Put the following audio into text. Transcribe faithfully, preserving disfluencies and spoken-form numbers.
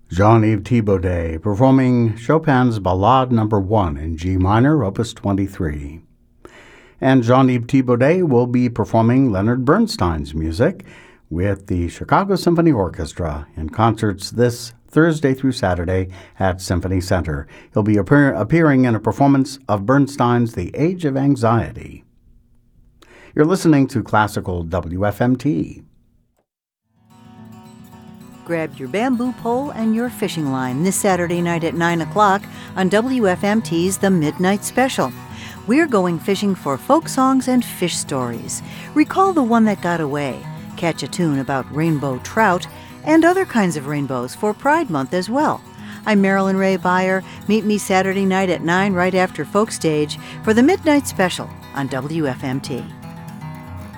Jean-Yves Thibaudet performing Chopin's Ballade Number one in G minor, Opus twenty-three. And Jean-Yves Thibaudet will be performing Leonard Bernstein's music with the Chicago Symphony Orchestra in concerts this Thursday through Saturday at Symphony Center. He'll be appear- appearing in a performance of Bernstein's The Age of Anxiety. You're listening to Classical W F M T. Grab your bamboo pole and your fishing line this Saturday night at nine o'clock on W F M T's The Midnight Special. We're going fishing for folk songs and fish stories. Recall the one that got away, catch a tune about rainbow trout, and other kinds of rainbows for Pride Month as well. I'm Marilyn Ray Beyer. Meet me Saturday night at nine right after Folk Stage for The Midnight Special on W F M T.